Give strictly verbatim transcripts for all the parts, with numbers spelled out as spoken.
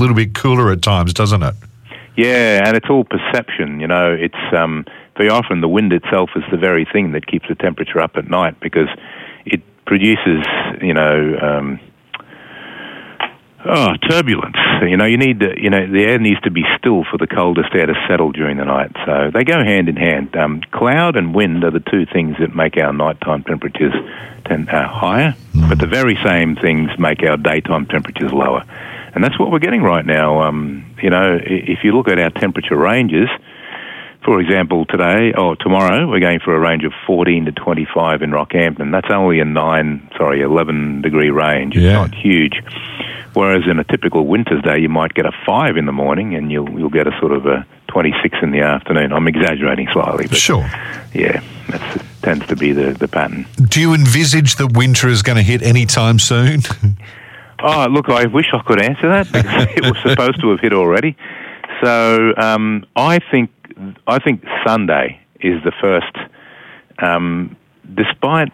a little bit cooler at times, doesn't it? Yeah, and it's all perception. You know, it's um, very often the wind itself is the very thing that keeps the temperature up at night because it produces, you know, um, oh, turbulence. You know, you need to, you know, the air needs to be still for the coldest air to settle during the night. So they go hand in hand. Um, cloud and wind are the two things that make our nighttime temperatures ten, uh, higher, mm. but the very same things make our daytime temperatures lower. And that's what we're getting right now. Um, you know, if you look at our temperature ranges, for example, today or tomorrow, we're going for a range of fourteen to twenty-five in Rockhampton. That's only a nine, sorry, eleven degree range. It's yeah. not huge. Whereas in a typical winter's day, you might get a five in the morning, and you'll you'll get a sort of a twenty-six in the afternoon. I'm exaggerating slightly, but sure, yeah, that tends to be the the pattern. Do you envisage that winter is going to hit any time soon? Oh, look, I wish I could answer that because it was supposed to have hit already. So um, I think I think Sunday is the first. Um, despite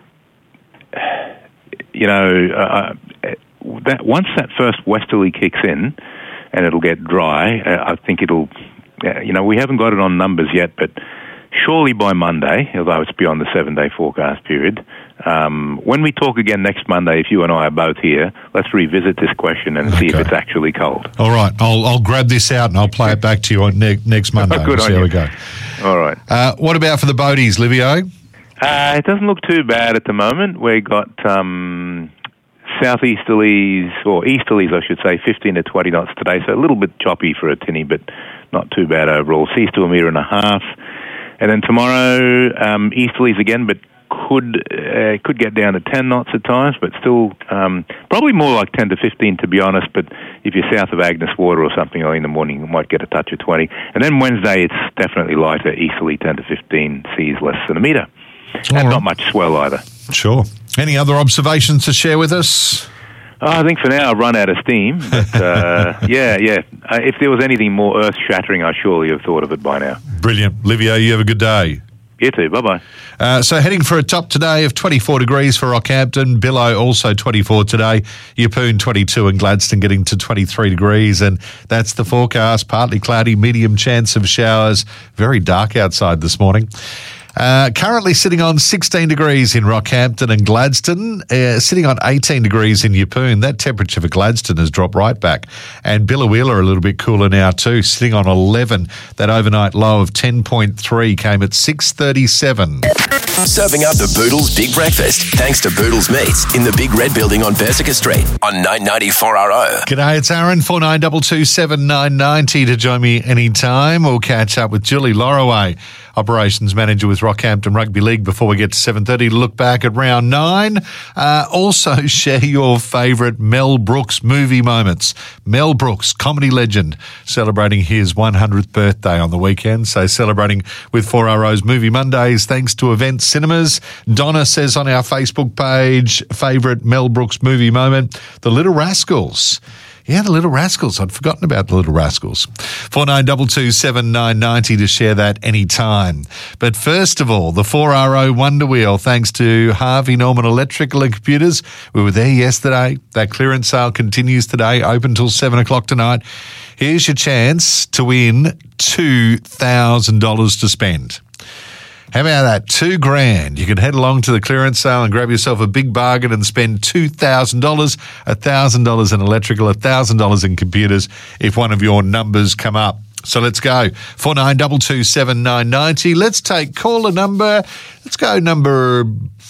you know uh, that once that first westerly kicks in, and it'll get dry. Uh, I think it'll. Uh, you know, we haven't got it on numbers yet, but surely by Monday, although it's beyond the seven-day forecast period. Um, when we talk again next Monday, if you and I are both here, let's revisit this question and okay. see if it's actually cold. All right. I'll I'll grab this out and I'll play it back to you on ne- next Monday. Good we'll on see you. how we go. All right. Uh, what about for the boaties, Livio? Uh, it doesn't look too bad at the moment. We got um, southeasterlies, or easterlies, I should say, fifteen to twenty knots today, so a little bit choppy for a tinny, but not too bad overall. Seas to a metre and a half. And then tomorrow, um, easterlies again, but could uh, could get down to ten knots at times, but still um, probably more like ten to fifteen, to be honest. But if you're south of Agnes Water or something early in the morning, you might get a touch of twenty. And then Wednesday, it's definitely lighter, easterly ten to fifteen, seas less than a metre. All and right. Not much swell either. Sure. Any other observations to share with us? Oh, I think for now I've run out of steam. But, uh, yeah, yeah. Uh, if there was anything more earth-shattering, I surely have thought of it by now. Brilliant. Livio, you have a good day. You too. Bye-bye. Uh, so heading for a top today of twenty-four degrees for Rockhampton. Billow also twenty-four today. Yeppoon twenty-two and Gladstone getting to twenty-three degrees. And that's the forecast. Partly cloudy, medium chance of showers. Very dark outside this morning. Uh, currently sitting on sixteen degrees in Rockhampton and Gladstone, uh, sitting on eighteen degrees in Yeppoon. That temperature for Gladstone has dropped right back. And Billawheeler a little bit cooler now too, sitting on eleven. That overnight low of ten point three came at six thirty-seven. Serving up the Boodles Big Breakfast, thanks to Boodles Meats in the Big Red Building on Persica Street on nine ninety-four R O. G'day, it's Aaron, four nine two two seven nine nine zero to join me anytime. We'll catch up with Julie Lorraway, Operations Manager with Rockhampton Rugby League, before we get to seven thirty to look back at round nine. Uh, also, share your favourite Mel Brooks movie moments. Mel Brooks, comedy legend, celebrating his one hundredth birthday on the weekend. So celebrating with four R O's Movie Mondays, thanks to Event Cinemas. Donna says on our Facebook page, favourite Mel Brooks movie moment, The Little Rascals. Yeah, The Little Rascals. I'd forgotten about The Little Rascals. four nine two two seven nine nine zero to share that anytime. But first of all, the four R O Wonder Wheel, thanks to Harvey Norman Electrical and Computers. We were there yesterday. That clearance sale continues today, open till seven o'clock tonight. Here's your chance to win two thousand dollars to spend. How about that? Two grand. You can head along to the clearance sale and grab yourself a big bargain and spend two thousand dollars, one thousand dollars in electrical, one thousand dollars in computers if one of your numbers come up. So let's go. four nine two two seven nine nine zero. Let's take caller number, let's go number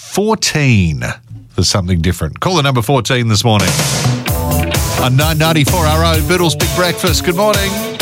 fourteen for something different. Caller number fourteen this morning on nine ninety-four R O, Boodles Big Breakfast. Good morning.